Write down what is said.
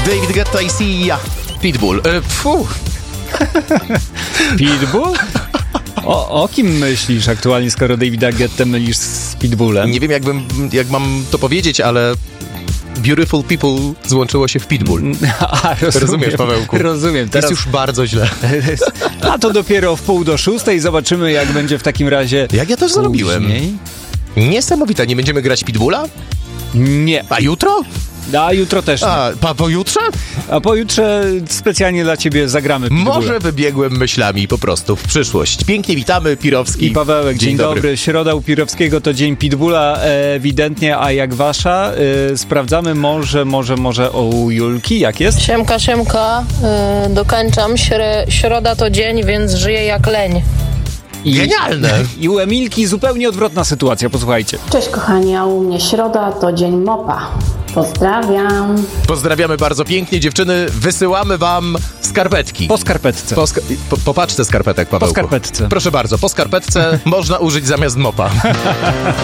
David Guetta i Sia. Pitbull. Pitbull? O kim myślisz aktualnie, skoro Davida Guettę mylisz z Pitbullem? Nie wiem, jak mam to powiedzieć, ale Beautiful People złączyło się w Pitbull. Rozumiesz, Pawełku? Rozumiem. Teraz... Jest już bardzo źle. A to dopiero w 5:45. Zobaczymy, jak będzie w takim razie. Jak ja to zrobiłem? Niesamowite. Nie będziemy grać Pitbulla? Nie. A jutro? A jutro też nie. A pojutrze? A pojutrze specjalnie dla ciebie zagramy Pitbulla. Może wybiegłem myślami po prostu w przyszłość. Pięknie witamy, Pirowski. I Pawełek, dzień dobry. Środa u Pirowskiego to dzień Pitbulla ewidentnie, a jak wasza? Sprawdzamy może u Julki, jak jest? Siemka, dokończam. Środa to dzień, więc żyję jak leń. Genialne! I u Emilki zupełnie odwrotna sytuacja, posłuchajcie. Cześć kochani, a u mnie środa to dzień mopa. Pozdrawiam. Pozdrawiamy bardzo pięknie, dziewczyny. Wysyłamy wam skarpetki. Po skarpetce. Po paczce skarpetek, Pawełku. Po skarpetce. Proszę bardzo, po skarpetce można użyć zamiast mopa.